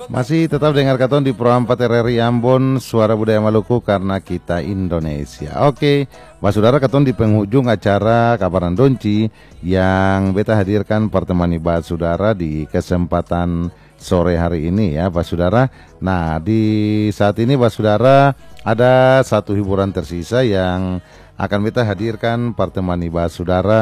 Masih tetap dengar katon di Pro 4 RRI Ambon, Suara Budaya Maluku karena kita Indonesia. Oke, Pak Saudara, katon di penghujung acara Kabaran Donci yang beta hadirkan pertemani Pak Saudara di kesempatan sore hari ini ya Pak Saudara. Nah, di saat ini Pak Saudara ada satu hiburan tersisa yang akan beta hadirkan pertemani Pak Saudara